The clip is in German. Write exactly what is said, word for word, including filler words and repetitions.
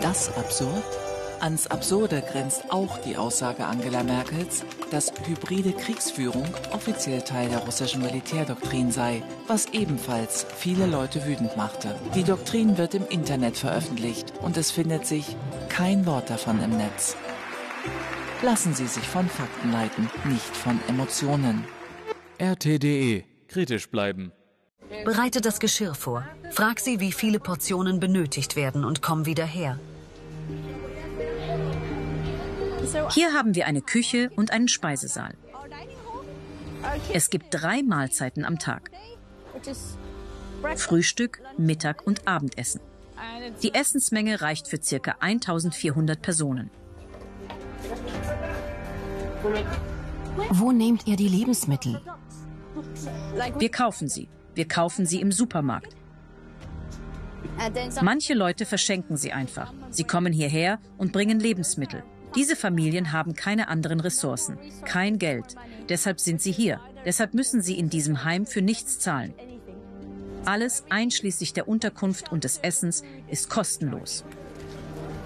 das absurd? Ans Absurde grenzt auch die Aussage Angela Merkels, dass hybride Kriegsführung offiziell Teil der russischen Militärdoktrin sei, was ebenfalls viele Leute wütend machte. Die Doktrin wird im Internet veröffentlicht und es findet sich kein Wort davon im Netz. Lassen Sie sich von Fakten leiten, nicht von Emotionen. R T punkt de. Kritisch bleiben. Bereite das Geschirr vor. Frag sie, wie viele Portionen benötigt werden und komm wieder her. Hier haben wir eine Küche und einen Speisesaal. Es gibt drei Mahlzeiten am Tag. Frühstück, Mittag und Abendessen. Die Essensmenge reicht für ca. eintausendvierhundert Personen. Wo nehmt ihr die Lebensmittel? Wir kaufen sie. Wir kaufen sie im Supermarkt. Manche Leute verschenken sie einfach. Sie kommen hierher und bringen Lebensmittel. Diese Familien haben keine anderen Ressourcen, kein Geld. Deshalb sind sie hier. Deshalb müssen sie in diesem Heim für nichts zahlen. Alles, einschließlich der Unterkunft und des Essens, ist kostenlos.